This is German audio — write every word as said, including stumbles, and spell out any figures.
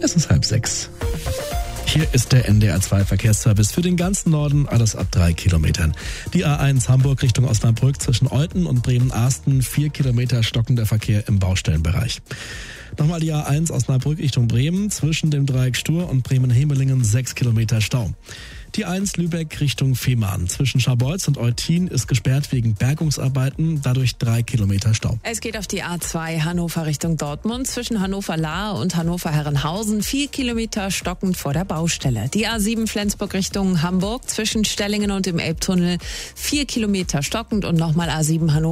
Es ist halb sechs. Hier ist der N D R zwei Verkehrsservice für den ganzen Norden, alles ab drei Kilometern. Die A eins Hamburg Richtung Osnabrück zwischen Olten und Bremen-Arsten, vier Kilometer stockender Verkehr im Baustellenbereich. Nochmal die A eins Osnabrück Richtung Bremen, zwischen dem Dreieck Stur und Bremen-Hemelingen sechs Kilometer Stau. Die eins Lübeck Richtung Fehmarn, zwischen Scharbeutz und Eutin ist gesperrt wegen Bergungsarbeiten, dadurch drei Kilometer Stau. Es geht auf die A zwei Hannover Richtung Dortmund, zwischen Hannover-Lahr und Hannover-Herrenhausen, vier Kilometer stockend vor der Baustelle. Die A sieben Flensburg Richtung Hamburg, zwischen Stellingen und dem Elbtunnel, vier Kilometer stockend und nochmal A sieben Hannover